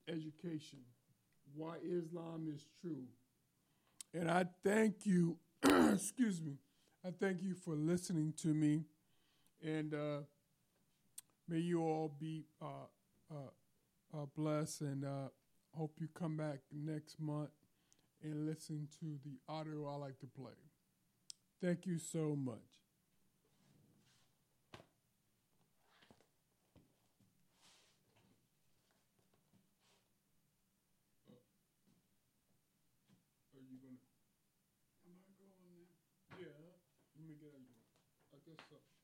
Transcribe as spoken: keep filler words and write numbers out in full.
education, why Islam is true. And I thank you, excuse me, I thank you for listening to me. And uh, may you all be uh, uh, uh, blessed. And uh, hope you come back next month and listen to the audio I like to play. Thank you so much. Are you gonna? Am I going now? Yeah. Let me get. I guess so.